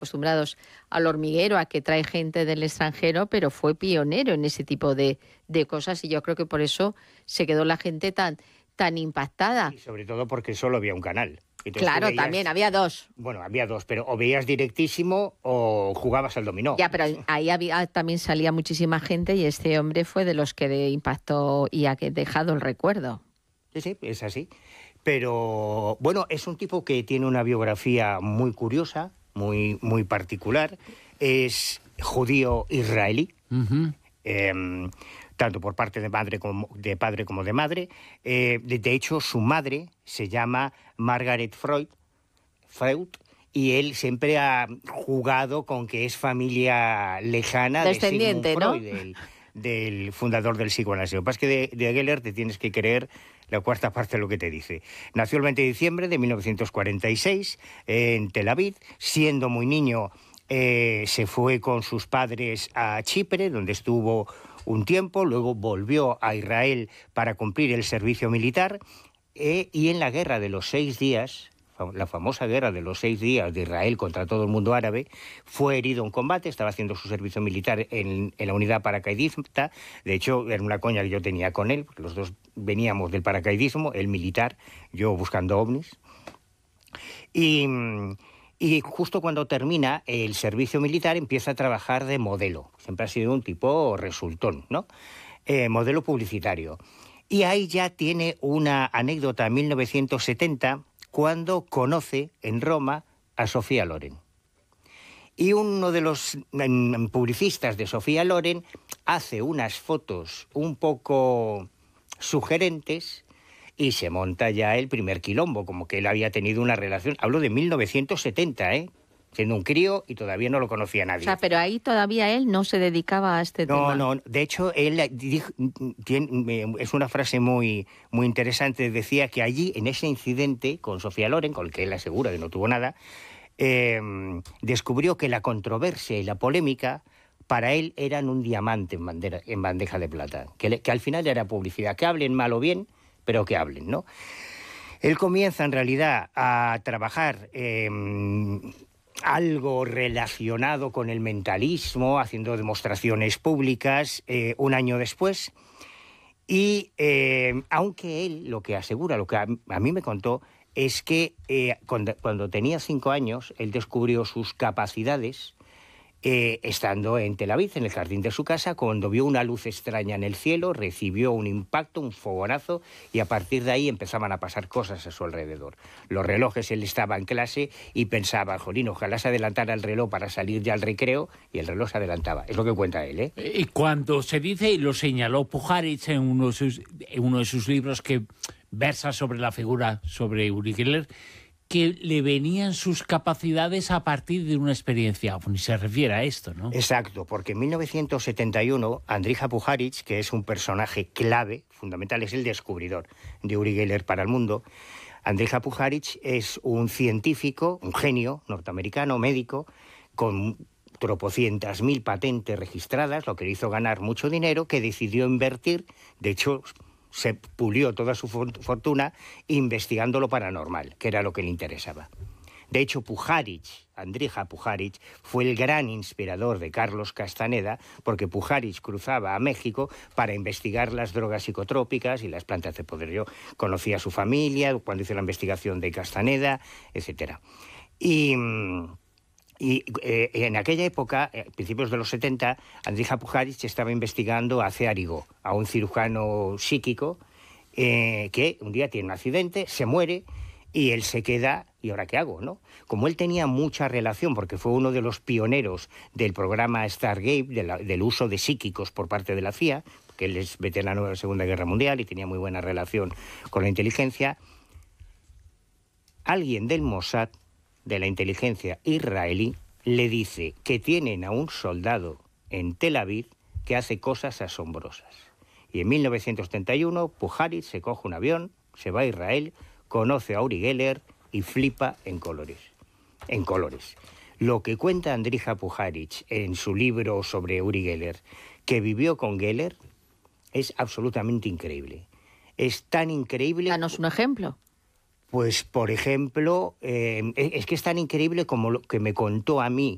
acostumbrados al hormiguero, a que trae gente del extranjero, pero fue pionero en ese tipo de cosas y yo creo que por eso se quedó la gente tan impactada. Y sobre todo porque solo había un canal. Entonces Claro, también había dos. Bueno, había dos, pero o veías Directísimo o jugabas al dominó. Ya, pero ahí también salía muchísima gente y este hombre fue de los que impactó y ha dejado el recuerdo. Sí, es así. Pero bueno, es un tipo que tiene una biografía muy curiosa, muy, muy particular. Es judío israelí. Tanto por parte de padre como de madre. De hecho, su madre se llama Margaret Freud, y él siempre ha jugado con que es familia lejana descendiente, de Sigmund Freud, ¿no? del fundador del psicoanálisis. Lo que pasa es que de Geller te tienes que creer la cuarta parte de lo que te dice. Nació el 20 de diciembre de 1946 en Tel Aviv. Siendo muy niño, se fue con sus padres a Chipre, donde estuvo un tiempo, luego volvió a Israel para cumplir el servicio militar y en la Guerra de los 6 días, la famosa Guerra de los 6 días de Israel contra todo el mundo árabe, fue herido en combate, estaba haciendo su servicio militar en la unidad paracaidista. De hecho, era una coña que yo tenía con él, porque los dos veníamos del paracaidismo, él militar, yo buscando ovnis. Y justo cuando termina el servicio militar empieza a trabajar de modelo. Siempre ha sido un tipo resultón, ¿no? Modelo publicitario. Y ahí ya tiene una anécdota en 1970 cuando conoce en Roma a Sofía Loren. Y uno de los publicistas de Sofía Loren hace unas fotos un poco sugerentes y se monta ya el primer quilombo, como que él había tenido una relación. Hablo de 1970, siendo un crío y todavía no lo conocía nadie. O sea, pero ahí todavía él no se dedicaba a este tema. No, de hecho, él es una frase muy, muy interesante. Decía que allí, en ese incidente con Sofía Loren, con el que él asegura que no tuvo nada, descubrió que la controversia y la polémica para él eran un diamante en bandeja de plata, que al final era publicidad, que hablen mal o bien, pero que hablen, ¿no? Él comienza en realidad a trabajar algo relacionado con el mentalismo, haciendo demostraciones públicas un año después. Y aunque él lo que asegura, lo que a mí me contó, es que cuando tenía 5 años, él descubrió sus capacidades estando en Tel Aviv, en el jardín de su casa, cuando vio una luz extraña en el cielo, recibió un impacto, un fogonazo, y a partir de ahí empezaban a pasar cosas a su alrededor. Los relojes, él estaba en clase y pensaba, jolín, ojalá se adelantara el reloj para salir ya al recreo, y el reloj se adelantaba. Es lo que cuenta él, ¿eh? Y cuando se dice, y lo señaló Pujarich en uno de sus libros que versa sobre la figura, sobre Uri Geller, que le venían sus capacidades a partir de una experiencia ovni. Se refiere a esto, ¿no? Exacto, porque en 1971 Andrija Pujarich, que es un personaje clave, fundamental, es el descubridor de Uri Geller para el mundo. Andrija Pujarich es un científico, un genio norteamericano, médico, con tropocientas mil patentes registradas, lo que le hizo ganar mucho dinero, que decidió invertir, de hecho se pulió toda su fortuna investigando lo paranormal, que era lo que le interesaba. De hecho, Andrija Pujarich, fue el gran inspirador de Carlos Castaneda, porque Pujarich cruzaba a México para investigar las drogas psicotrópicas y las plantas de poder. Yo conocí a su familia cuando hice la investigación de Castaneda, etc. Y en aquella época, a principios de los 70, Andrija Pujarich estaba investigando a Cearigo, a un cirujano psíquico que un día tiene un accidente, se muere y él se queda, ¿y ahora qué hago, no? Como él tenía mucha relación, porque fue uno de los pioneros del programa Stargate, del uso de psíquicos por parte de la CIA, que él es veterano de la Segunda Guerra Mundial y tenía muy buena relación con la inteligencia, alguien del Mossad, de la inteligencia israelí, le dice que tienen a un soldado en Tel Aviv que hace cosas asombrosas. Y en 1971, Pujarich se coge un avión, se va a Israel, conoce a Uri Geller y flipa en colores. En colores. Lo que cuenta Andrija Pujarich en su libro sobre Uri Geller, que vivió con Geller, es absolutamente increíble. Es tan increíble... Danos un ejemplo. Pues, por ejemplo, es que es tan increíble como lo que me contó a mí